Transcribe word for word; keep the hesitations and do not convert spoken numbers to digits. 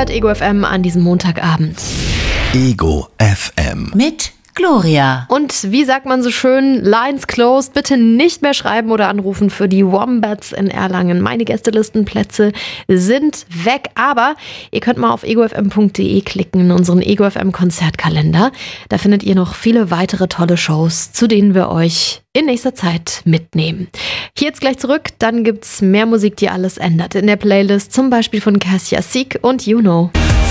hört Ego F M an diesem Montagabend. Ego F M. Mit Gloria. Und wie sagt man so schön, Lines closed, bitte nicht mehr schreiben oder anrufen für die Wombats in Erlangen. Meine Gästelistenplätze sind weg, aber ihr könnt mal auf ego f m punkt d e klicken, unseren Ego F M Konzertkalender. Da findet ihr noch viele weitere tolle Shows, zu denen wir euch in nächster Zeit mitnehmen. Hier jetzt gleich zurück, dann gibt's mehr Musik, die alles ändert in der Playlist, zum Beispiel von Cassia Seek und You Know.